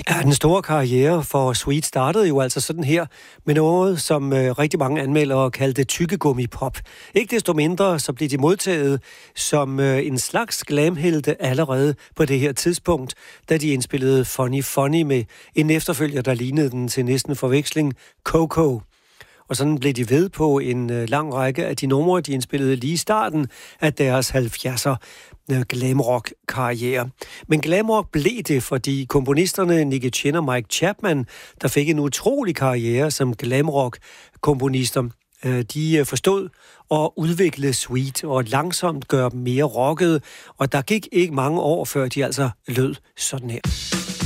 Ja, den store karriere for Sweet startede jo altså sådan her, med noget, som rigtig mange anmeldere kaldte tykkegummi-pop. Ikke desto mindre, så blev de modtaget som en slags glamhelte allerede på det her tidspunkt, da de indspillede Funny Funny med en efterfølger, der lignede den til næsten forveksling, Coco. Og sådan blev de ved på en lang række af de numre, de indspillede lige i starten af deres 70'er glamrock-karriere. Men glamrock blev det, fordi komponisterne Nicky Chinn og Mike Chapman, der fik en utrolig karriere som glamrock-komponister, de forstod at udvikle Sweet og langsomt gøre dem mere rockede, og der gik ikke mange år, før de altså lød sådan her.